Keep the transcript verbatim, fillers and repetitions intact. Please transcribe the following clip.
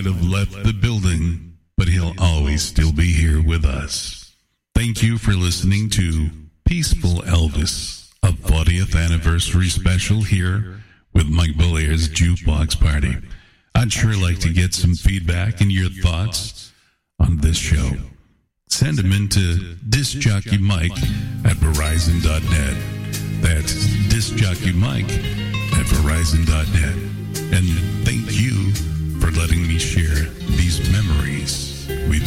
have left the building, but he'll always still be here with us. Thank you for listening to Peaceful Elvis, a fortieth anniversary special here with Mike Bollier's Jukebox Party. I'd sure like to get some feedback and your thoughts on this show. Send them into discjockeymike at verizon dot net. That's discjockeymike at verizon dot net. And thank you for letting me share these memories with